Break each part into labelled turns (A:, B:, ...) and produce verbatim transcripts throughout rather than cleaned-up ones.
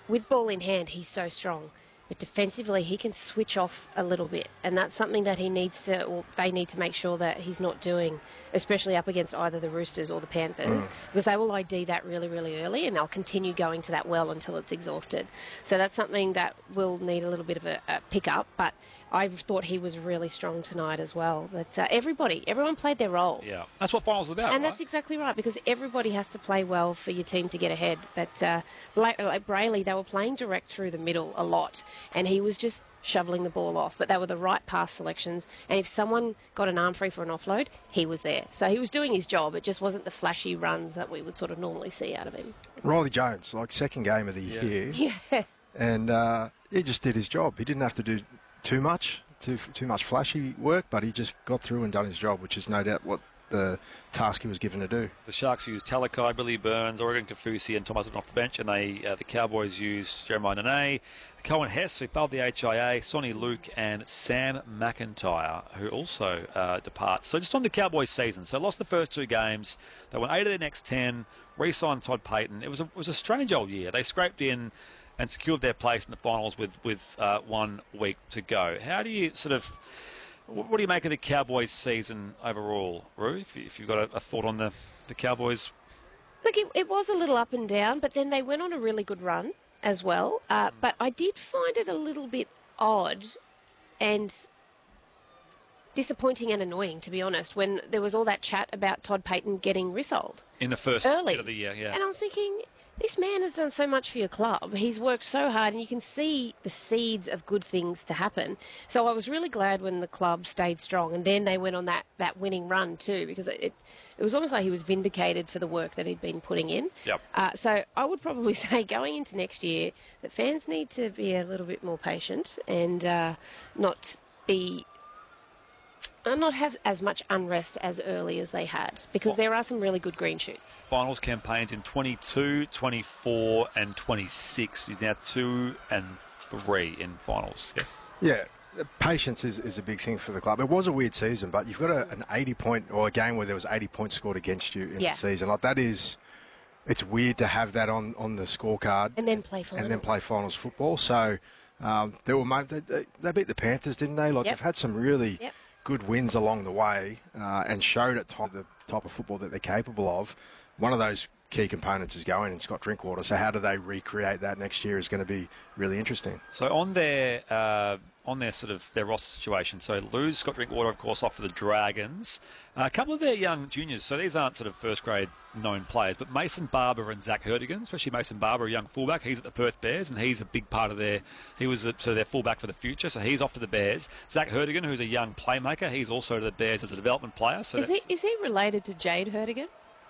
A: with ball in hand, he's so strong. But defensively, he can switch off a little bit, and that's something that he needs to, or they need to make sure that he's not doing, especially up against either the Roosters or the Panthers, mm. because they will I D that really, really early, and they'll continue going to that well until it's exhausted. So that's something that will need a little bit of a, a pick-up, but I thought he was really strong tonight as well. But uh, everybody, everyone played their role.
B: Yeah, that's what finals is about,
A: And
B: right?
A: that's exactly right, because everybody has to play well for your team to get ahead. But uh, like, like Brayley, they were playing direct through the middle a lot, and he was just shoveling the ball off. But they were the right pass selections, and if someone got an arm free for an offload, he was there. So he was doing his job. It just wasn't the flashy runs that we would sort of normally see out of him.
C: Riley Jones, like second game of the
B: Yeah.
C: year.
A: Yeah.
C: And uh, he just did his job. He didn't have to do too much, too too much flashy work, but he just got through and done his job, which is no doubt what the task he was given to do.
B: The Sharks used Talakai, Billy Burns, Oregon Kafusi and Thomas off the bench, and they uh, the Cowboys used Jeremiah Nene, Cohen Hess, who failed the H I A, Sonny Luke and Sam McIntyre, who also uh, departs. So just on the Cowboys season, so lost the first two games, they won eight of their next ten, re-signed Todd Payton. It was a, it was a strange old year. They scraped in and secured their place in the finals with, with uh, one week to go. How do you sort of... What do you make of the Cowboys' season overall, Roo, if, if you've got a, a thought on the, the Cowboys?
A: Look, it, it was a little up and down, but then they went on a really good run as well. Uh, but I did find it a little bit odd and disappointing and annoying, to be honest, when there was all that chat about Todd Payton getting rissoled.
B: In the first
A: early
B: bit of the year, yeah.
A: And I was thinking, this man has done so much for your club. He's worked so hard, and you can see the seeds of good things to happen. So I was really glad when the club stayed strong, and then they went on that, that winning run too, because it, it, it was almost like he was vindicated for the work that he'd been putting in.
B: Yep.
A: Uh, so I would probably say going into next year that fans need to be a little bit more patient and uh, not be... and not have as much unrest as early as they had, because there are some really good green shoots.
B: Finals campaigns in twenty-two, twenty-four and twenty-six. He's now two and three in finals. Yes.
C: Yeah, patience is, is a big thing for the club. It was a weird season, but you've got a, an eighty point or a game where there was eighty points scored against you in
A: yeah.
C: the season. Like that is, it's weird to have that on, on the scorecard
A: and then play finals
C: and then play finals football. So um, there were they, they, they beat the Panthers, didn't they? Like
A: yep.
C: they've had some really.
A: Yep.
C: good wins along the way uh, and showed at time the type of football that they're capable of. One of those key components is going in Scott Drinkwater. So how do they recreate that next year is going to be really interesting.
B: So on their uh, on their sort of their roster situation, so lose Scott Drinkwater, of course, off for the Dragons. Uh, a couple of their young juniors, so these aren't sort of first grade known players, but Mason Barber and Zach Hertigan, especially Mason Barber, a young fullback. He's at the Perth Bears, and he's a big part of their. He was a, so their fullback for the future, so he's off to the Bears. Zach Hertigan, who's a young playmaker, he's also to the Bears as a development player. So
A: is he is he related to Jade Hertigan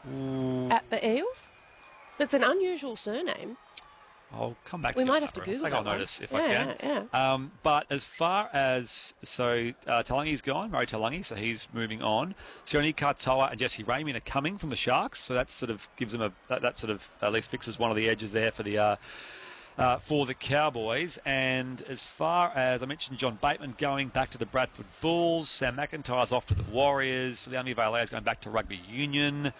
B: Ooh.
A: at the Eels? It's an unusual surname.
B: I'll come back to
A: we
B: you.
A: might
B: on
A: have
B: that,
A: to
B: Roo.
A: Google
B: Take on
A: that
B: notice
A: one.
B: if
A: yeah,
B: I can.
A: Yeah, yeah.
B: Um, but as far as so uh, Talangi's gone, Murray Talangi, so he's moving on. Sione Katoa and Jesse Raymond are coming from the Sharks, so that sort of gives them a that, that sort of at least fixes one of the edges there for the. Uh, Uh, for the Cowboys. And as far as I mentioned, John Bateman going back to the Bradford Bulls, Sam McIntyre's off to the Warriors, Leone Valaire's going back to rugby union,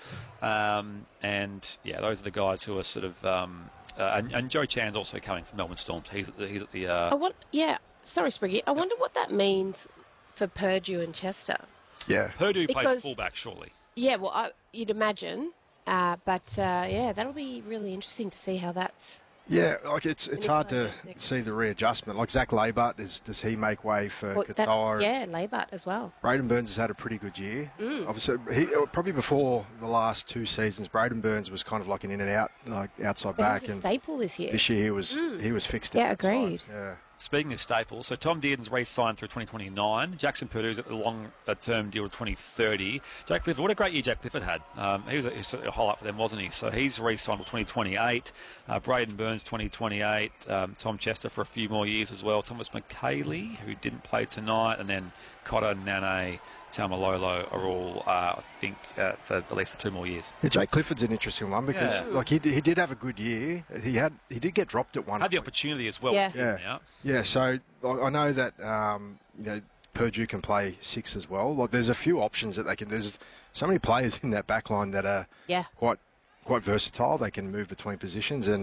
B: um, and yeah, those are the guys who are sort of. Um, uh, and, and Joe Chan's also coming from Melbourne Storm. He's at the. He's at the uh,
A: I want, yeah, sorry, Spriggy. I wonder what that means for Purdue and Chester.
C: Yeah,
B: Purdue plays
A: Because-
B: fullback, surely.
A: Yeah, well, I, you'd imagine, uh, but uh, yeah, that'll be really interesting to see how that's.
C: Yeah, like it's it's
A: Any
C: hard
A: kind
C: to
A: of next-
C: see the readjustment. Like Zach Labart, is does he make way for
A: Well, that's,
C: Katoa?
A: yeah, Labart as well.
C: Braden Burns has had a pretty good year.
A: Mm.
C: Obviously, he, probably before the last two seasons, Braden Burns was kind of like an in and out, like outside
A: But
C: back.
A: he was a
C: And
A: staple this year.
C: this year he was he was fixed.
A: Yeah,
C: outside.
A: agreed.
C: Yeah.
B: Speaking of staples, so Tom Dearden's re-signed through twenty twenty-nine. Jackson Purdue's at the long-term deal to twenty thirty. Jack Clifford, what a great year Jack Clifford had. Um, he was a, he was a highlight for them, wasn't he? So he's re-signed till twenty twenty-eight. Uh, Braden Burns, twenty twenty-eight. Um, Tom Chester for a few more years as well. Thomas McKaylee, who didn't play tonight. And then Cotter, Nane, Taumalolo are all, uh, I think, uh, for at least two more years.
C: Yeah, Jake Clifford's an interesting one because,
B: Yeah.
C: like, he he did have a good year. He had he did get dropped at one.
B: Had the
C: point.
B: opportunity as well.
A: Yeah.
B: with him
C: Yeah.
B: now.
C: Yeah, so I I know that um, you know Purdue can play six as well. Like, there's a few options that they can. There's so many players in that back line that are
A: Yeah.
C: quite quite versatile. They can move between positions, and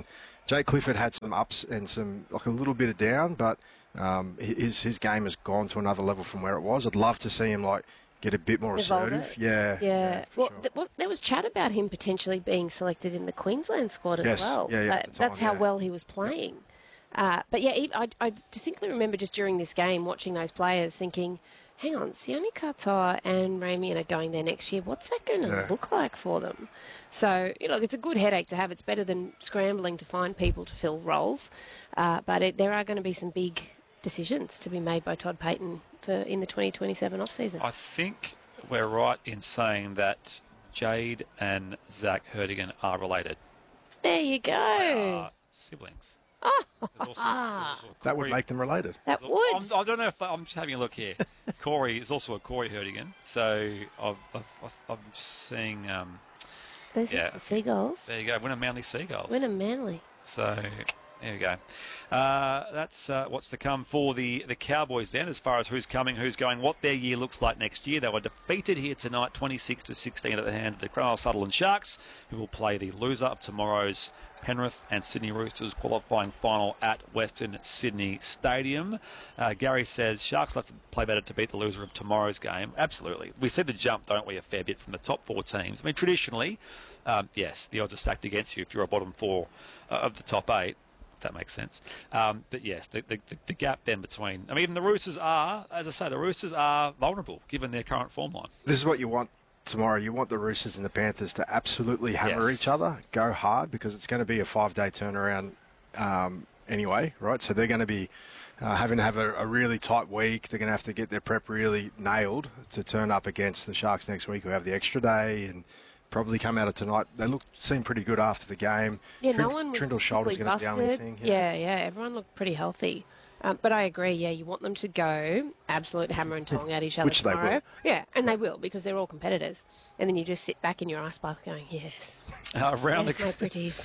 C: Jake Clifford had some ups and some like a little bit of down, but um, his his game has gone to another level from where it was. I'd love to see him like get a bit more
A: Evolve
C: assertive.
A: it.
C: Yeah.
A: Yeah.
C: yeah
A: well,
C: sure.
A: th- was, there was chat about him potentially being selected in the Queensland squad as
C: Yes.
A: well.
C: Yeah, yeah,
A: Uh,
C: at the
A: that's
C: time,
A: how
C: yeah.
A: well he was playing. Uh, but yeah, he- I, I distinctly remember just during this game watching those players thinking, hang on, Sione Katoa and Ramian are going there next year. What's that going to
C: Yeah.
A: look like for them? So, you know, it's a good headache to have. It's better than scrambling to find people to fill roles. Uh, but it, there are going to be some big decisions to be made by Todd Payton for in the twenty twenty-seven off-season.
B: I think we're right in saying that Jade and Zach Herdigan are related.
A: There you
B: They
A: go.
B: are siblings. There's also- there's also a
C: That would
B: Corey-
C: make them related.
A: That
B: there's a-
A: would.
B: I'm, I don't know if I'm just having a look here. Corey is also a Corey Herdigan. So I've, I've, I've, I'm seeing. Um,
A: This
B: yeah.
A: is the Seagulls.
B: there you go. Winner Manly Seagulls.
A: Winner Manly.
B: So there we go. Uh, that's uh, what's to come for the, the Cowboys then, as far as who's coming, who's going, what their year looks like next year. They were defeated here tonight, twenty-six to sixteen, at the hands of the Cronulla Sutherland Sharks, who will play the loser of tomorrow's Penrith and Sydney Roosters qualifying final at Western Sydney Stadium. Uh, Gary says Sharks will have to play better to beat the loser of tomorrow's game. Absolutely. We see the jump, don't we, a fair bit from the top four teams. I mean, traditionally, um, yes, the odds are stacked against you if you're a bottom four uh, of the top eight. If that makes sense. Um, but yes, the, the, the gap then between... I mean, even the Roosters are, as I say, the Roosters are vulnerable given their current form line.
C: This is what you want tomorrow. You want the Roosters and the Panthers to absolutely hammer
B: Yes.
C: each other, go hard, because it's going to be a five-day turnaround um, anyway, right? So they're going to be uh, having to have a, a really tight week. They're going to have to get their prep really nailed to turn up against the Sharks next week, who have the extra day and probably come out of tonight. They look seem pretty good after the game.
A: Yeah,
C: Trind-
A: no one was
C: Trindle's shoulder's
A: particularly
C: going to be the
A: busted.
C: only thing.
A: Yeah, yeah, everyone looked pretty healthy. Um, but I agree, yeah, you want them to go absolute hammer and tong at each other
C: Which they
A: tomorrow.
C: will.
A: Yeah, and they will, because they're all competitors. And then you just sit back in your ice bath going, yes,
B: Uh, around
A: yes,
B: the...
A: my pretties.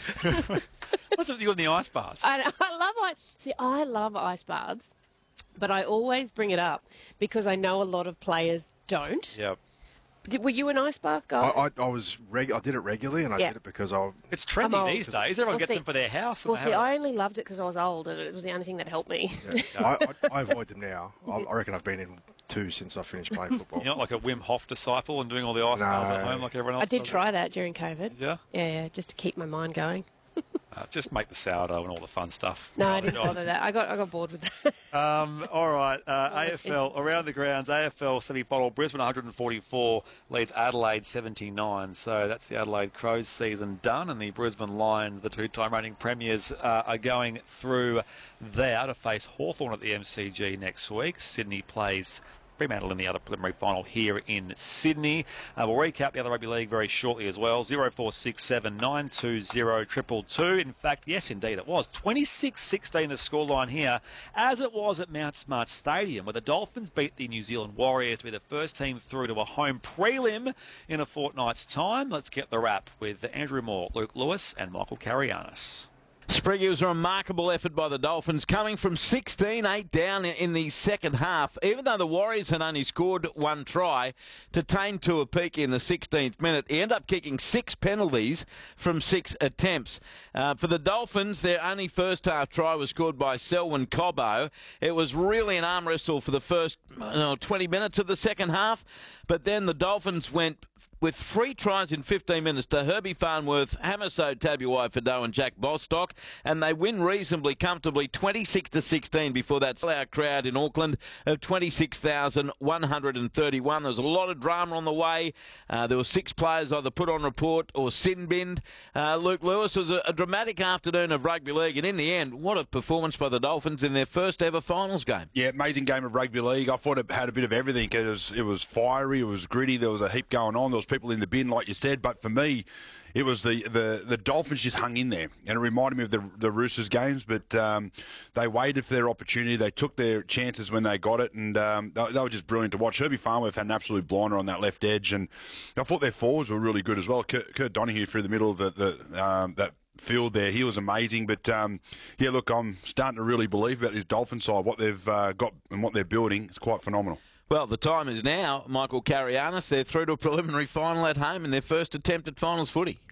B: What's up with you in the ice baths?
A: I, I love ice. See, I love ice baths, but I always bring it up because I know a lot of players don't.
B: Yeah.
A: Did, were you an ice bath guy?
C: I, I, I was reg- I did it regularly, and I
A: Yeah.
C: did it because I
B: It's
A: I'm
B: trendy
A: old.
B: these days. Everyone
A: Well,
B: gets
A: see-
B: them for their house.
A: well,
B: and
A: see,
B: they have
A: I only loved it because I was old, and it was the only thing that helped me.
C: I, I, I avoid them now. I, I reckon I've been in two since I finished playing football.
B: You're not like a Wim Hof disciple and doing all the ice baths at
C: No.
B: home like everyone else
A: I did
B: does.
A: try that during COVID.
B: Yeah?
A: Yeah, yeah, just to keep my mind going.
B: Uh, just make the sourdough and all the fun stuff.
A: No, I didn't bother that. I got I got bored with that.
B: Um, all right, uh,
A: Well,
B: A F L,
A: it's-
B: around the grounds, A F L semi-final, Brisbane one forty-four leads Adelaide seventy-nine. So that's the Adelaide Crows season done, and the Brisbane Lions, the two-time reigning premiers, uh, are going through there to face Hawthorn at the M C G next week. Sydney plays Fremantle in the other preliminary final here in Sydney. Uh, we'll recap the other rugby league very shortly as well. zero four six seven nine two zero two two two. In fact, yes, indeed, it was. twenty-six sixteen the scoreline here, as it was at Mount Smart Stadium, where the Dolphins beat the New Zealand Warriors to be the first team through to a home prelim in a fortnight's time. Let's get the wrap with Andrew Moore, Luke Lewis and Michael Carianis.
D: Spriggy, it was a remarkable effort by the Dolphins, coming from sixteen eight down in the second half, even though the Warriors had only scored one try to tame to a peak in the sixteenth minute. He ended up kicking six penalties from six attempts. Uh, for the Dolphins, their only first half try was scored by Selwyn Cobbo. It was really an arm wrestle for the first you know, twenty minutes of the second half, but then the Dolphins went with three tries in fifteen minutes to Herbie Farnworth, Hamiso Tabuai-Fidow and Jack Bostock, and they win reasonably comfortably twenty-six to sixteen before that sellout crowd in Auckland of twenty-six thousand one hundred thirty-one. There was a lot of drama on the way. Uh, there were six players either put on report or sin-binned. Uh, Luke Lewis was a, a dramatic afternoon of rugby league, and in the end, what a performance by the Dolphins in their first ever finals game.
E: Yeah, amazing game of rugby league. I thought it had a bit of everything. It was, it was fiery, it was gritty, there was a heap going on. There was people in the bin, like you said, but for me, it was the, the, the Dolphins just hung in there, and it reminded me of the the Roosters games. But um, they waited for their opportunity. They took their chances when they got it, and um, they, they were just brilliant to watch. Herbie Farnworth had an absolute blinder on that left edge, and I thought their forwards were really good as well. Kurt, Kurt Donahue through the middle of the, the um, that field there, he was amazing. But um, yeah, look, I'm starting to really believe about this Dolphin side, what they've uh, got and what they're building. It's quite phenomenal.
D: Well, the time is now, Michael Carianis. They're through to a preliminary final at home in their first attempt at finals footy.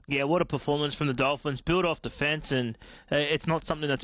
F: Yeah, what a performance from the Dolphins. Build off defence, and uh, it's not something that's